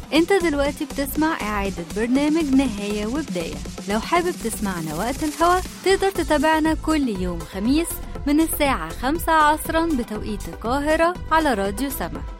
انت دلوقتي بتسمع إعادة برنامج نهاية وبداية. لو حابب تسمعنا وقت الهوا تقدر تتابعنا كل يوم خميس من الساعة 5 عصرا بتوقيت القاهرة على راديو سما.